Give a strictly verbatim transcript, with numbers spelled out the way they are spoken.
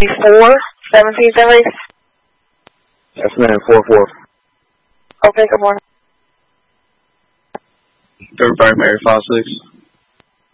Four, seventeenth at least. Yes, ma'am, four four. Okay, good morning. Third primary, five six.